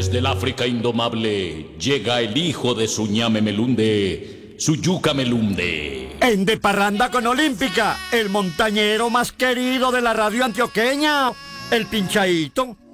Desde el África indomable llega el hijo de su ñame melunde, su yuca melunde. En De Parranda con Olímpica, el montañero más querido de la radio antioqueña, el Pinchaíto.